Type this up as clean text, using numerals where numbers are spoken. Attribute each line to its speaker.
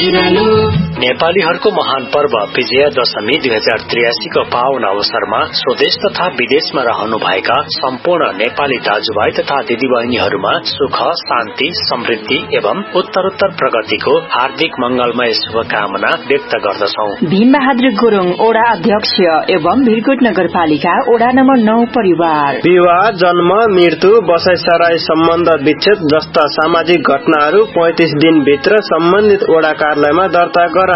Speaker 1: नेपालीहरूको महान पर्व विजया दशमी 2083 को पावन अवसरमा स्वदेश तथा विदेशमा रहनुभएका सम्पूर्ण नेपाली दाजुभाइ तथा दिदीबहिनीहरूमा सुख, शान्ति, समृद्धि एवं उत्तरोत्तर प्रगतिको हार्दिक मंगलमय शुभकामना व्यक्त गर्दछौं।
Speaker 2: भीमबहादुर गुरुङ ओडा अध्यक्ष एवं भिरकोट नगरपालिका ओडा नम्बर 9 परिवार।
Speaker 3: विवाह, जन्म, मृत्यु, बसाइसराई, सम्बन्ध विच्छेद जस्ता सामाजिक घटनाहरू 35 दिन भित्र सम्बन्धित ओडा कार्यालयमा दर्ता